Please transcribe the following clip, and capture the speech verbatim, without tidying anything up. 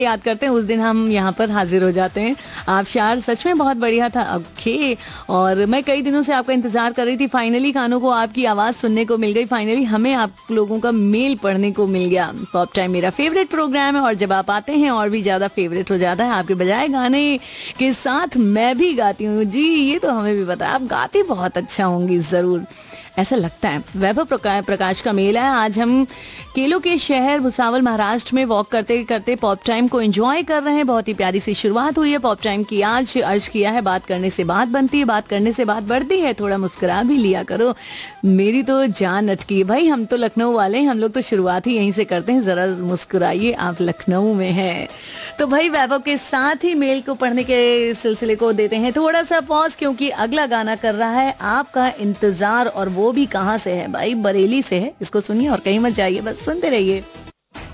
याद करते हैं उस दिन हम यहाँ पर हाजिर हो जाते हैं। आबशार सच में बहुत बढ़िया था। ओके, और मैं कई दिनों से आपका इंतजार कर रही थी। फाइनली कानों को आपकी आवाज सुनने को मिल गई। फाइनली हमें आप लोगों का मेल पढ़ने को मिल गया। पॉप टाइम मेरा फेवरेट प्रोग्राम है और जब आप आते हैं और भी ज्यादा फेवरेट हो जाता है। आपके बजाय गाने के साथ मैं भी गाती हूँ जी, ये तो हमें भी पता है। आप गाती बहुत अच्छा होंगी, जरूर ऐसा लगता है। वैभव प्रका, प्रकाश का मेल है। आज हम केलों के शहर भुसावल महाराष्ट्र में वॉक करते करते पॉप टाइम को एंजॉय कर रहे हैं। बहुत ही प्यारी सी शुरुआत हुई है पॉप टाइम की। आज अर्ज किया है बात करने से बात बनती है, बात करने से बात बढ़ती है, थोड़ा मुस्कुरा भी लिया करो। मेरी तो जान अटकी है भाई, हम तो लखनऊ वाले हैं, हम लोग तो शुरुआत ही यहीं से करते हैं। जरा मुस्कुराइए, आप लखनऊ में हैं। तो भाई वैभव के साथ ही मेल को पढ़ने के सिलसिले को देते हैं थोड़ा सा पॉज, क्योंकि अगला गाना कर रहा है आपका इंतजार, और वो भी कहाँ से है भाई, बरेली से है। इसको सुनिए और कहीं मत जाइए, बस सुनते रहिए।